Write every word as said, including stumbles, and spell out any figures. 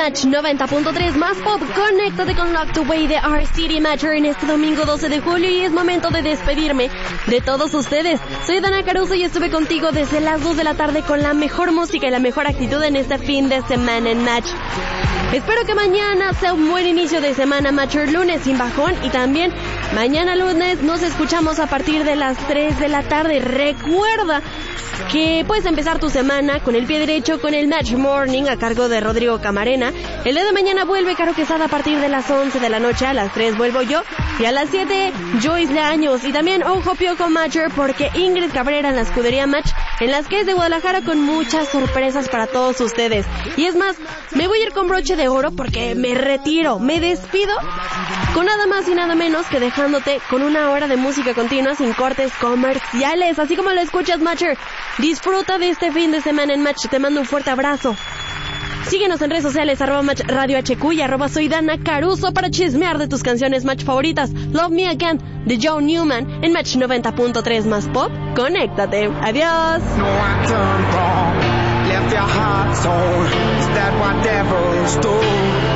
Match noventa punto tres más pop. Conéctate con Locked Away de R City Matcher en este domingo doce de julio y es momento de despedirme de todos ustedes. Soy Dana Caruso y estuve contigo desde las dos de la tarde con la mejor música y la mejor actitud en este fin de semana en Match. Espero que mañana sea un buen inicio de semana Matcher, lunes sin bajón, y también mañana lunes nos escuchamos a partir de las tres de la tarde. Recuerda que puedes empezar tu semana con el pie derecho con el Match Morning a cargo de Rodrigo Camarena. El día de mañana vuelve Caro Quesada a partir de las once de la noche, a las tres vuelvo yo y a las siete Joyce Leaños. Y también Ojo Pioco Matcher porque Ingrid Cabrera en la escudería Match en las que es de Guadalajara con muchas sorpresas para todos ustedes. Y es más, me voy a ir con broche de oro porque me retiro, me despido con nada más y nada menos que dejándote con una hora de música continua sin cortes comerciales, así como lo escuchas Matcher. Disfruta de este fin de semana en Match, te mando un fuerte abrazo. Síguenos en redes sociales, arroba Match Radio H Q y arroba soy Dana Caruso para chismear de tus canciones Match favoritas. Love Me Again de Joe Newman en Match noventa punto tres más pop. Conéctate. Adiós. No, I turned wrong, left your heart torn. Is that what devils do?